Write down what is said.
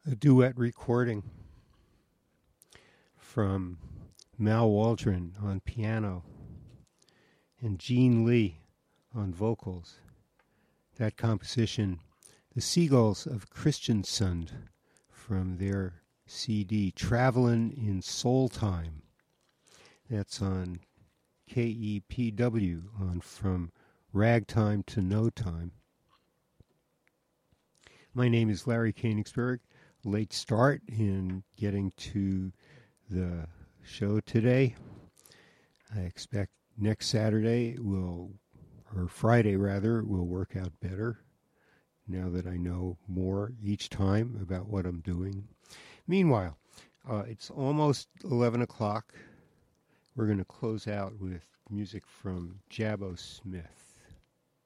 A duet recording from Mal Waldron on piano and Gene Lee on vocals. That composition, The Seagulls of Christiansund, from their CD Travelin' in Soul Time. That's on KEPW on From Ragtime to No Time. My name is Larry Koenigsberg. Late start in getting to the show today. I expect next Saturday or Friday rather, will work out better now that I know more each time about what I'm doing. Meanwhile, it's almost 11 o'clock. We're going to close out with music from Jabo Smith.